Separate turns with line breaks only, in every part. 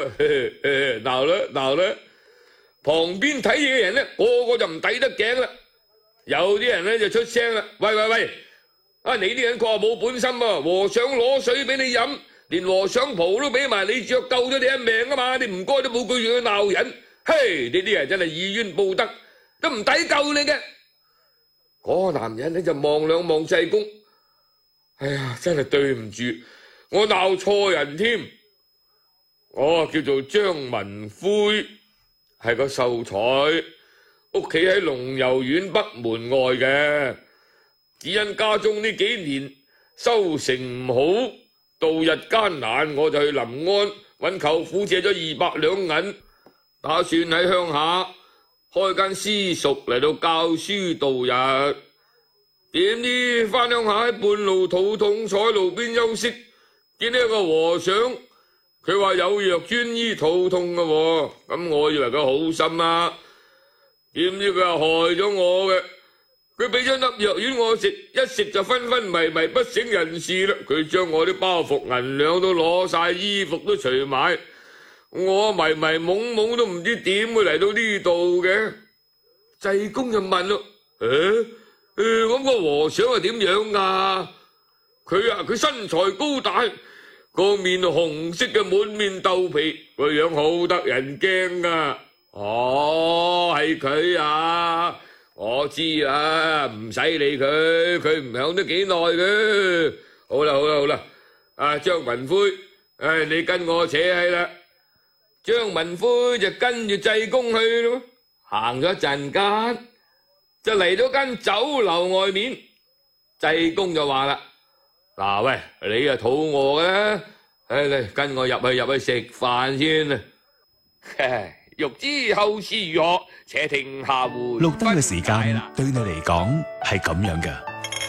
鬧啦鬧啦，旁邊睇嘢嘅人咧，個個就唔抵得頸啦。有啲人咧就出聲啦，喂，你啲人確係冇本心啊！和尚攞水俾你飲，連和尚袍都俾埋你着，救咗你一命啊嘛！你唔該都冇句嘢去鬧人，嘿！你啲人真係以冤報德，都唔抵救你嘅。嗰個男人咧就望兩望濟公，哎呀，真係對唔住，我鬧錯人添。我叫做張文魁，係個秀才，屋企喺龍遊縣北門外嘅。只因家中呢幾年收成唔好，度日艱難，我就去臨安揾舅父借咗200兩銀，打算喺鄉下開間私塾嚟到教書度日。點知返鄉下喺半路肚痛，坐喺路邊休息，見到一個和尚，佢話有藥專醫肚痛嘅喎，咁我以為佢好心啦，點知佢係害咗我嘅。佢俾咗粒藥丸我食，一食就昏昏迷迷不省人事啦。佢將我啲包袱銀兩都攞晒，衣服都除埋，我迷迷懵懵都唔知點會嚟到呢度嘅。濟公就問咯，咁個和尚係點樣啊？佢身材高大，個面紅色嘅，滿面豆皮，個樣好得人驚噶。哦，係佢啊！我知啊，唔使理佢，佢唔響得幾耐嘅。好啦，張文魁，你跟我扯係啦。張文魁就跟住濟公去咯，行咗一陣間，就嚟到間酒樓外面。濟公就話啦：嗱喂，你啊肚餓嘅，嚟跟我入去食飯先啊。欲知後事如何，且聽下回。
綠燈嘅時間對你嚟講係咁樣嘅，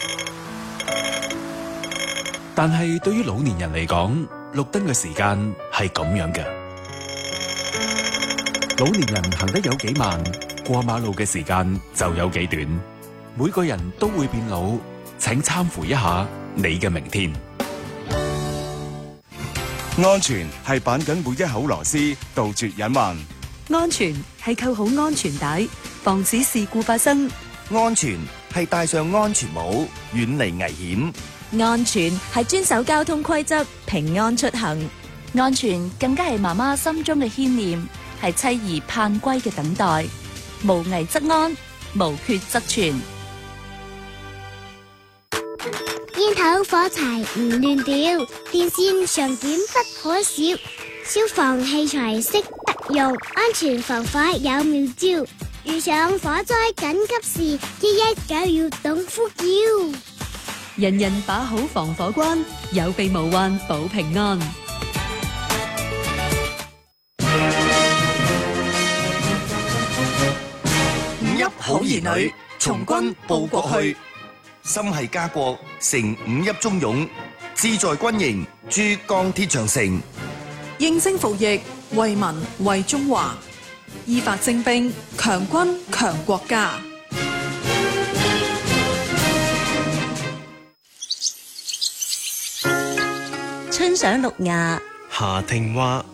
但係對於老年人嚟講，綠燈嘅時間係咁樣嘅。老年人行得有幾慢，過馬路嘅時間就有幾短。每個人都會變老，請參乎一下你嘅明天。
安全係綁緊每一口螺絲，杜絕隱患。
安全係扣好安全帶，防止事故發生。
安全係戴上安全帽，遠離危險。
安全係遵守交通規則，平安出行。安全更加係媽媽心中嘅牽念，係妻兒盼歸嘅等待。無危則安，無缺則全。
煙頭火柴唔亂掉，電線上檢不可少。消防器材識得用，安全防火有妙招。遇上火災緊急事，119要懂呼叫。
人人把好防火關，有備無患保平安。
五邑好兒女，從軍報國去。心繫家國，成五邑忠勇，志在軍營，駐鋼鐵長城。
應徵服役，為民為中華，依法徵兵，強軍強國家。
春賞綠芽，
夏聽蛙，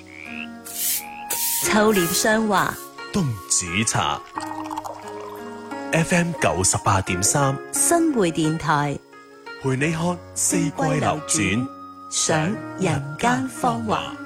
秋獵霜華，
冬煮茶。FM 98.3，
新會電台，
陪你看四季流轉，
賞人間芳華。